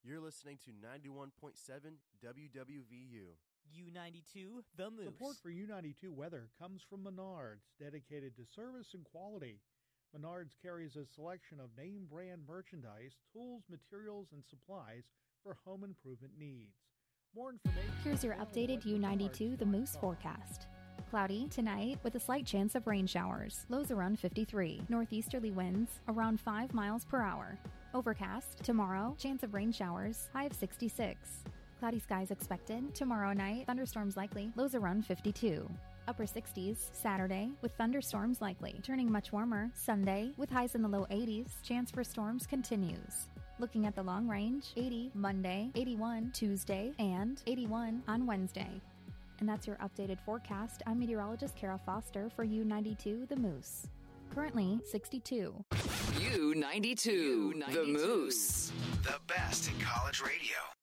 You're listening to 91.7 WWVU. U92, The Moose. Support for U92 weather comes from Menards, dedicated to service and quality. Menards carries a selection of name brand merchandise, tools, materials, and supplies for home improvement needs. More information. Here's your updated U92 The Moose forecast. Cloudy tonight with a slight chance of rain showers. Lows around 53. Northeasterly winds around 5 miles per hour. Overcast tomorrow. Chance of rain showers. High of 66. Cloudy skies expected. Tomorrow night. Thunderstorms likely. Lows around 52. Upper 60s Saturday with thunderstorms likely. Turning much warmer Sunday with highs in the low 80s. Chance for storms continues. Looking at the long range, 80 Monday, 81 Tuesday, and 81 on Wednesday. And that's your updated forecast. I'm meteorologist Kara Foster for U92 The Moose. Currently 62. U92 The Moose. The best in college radio.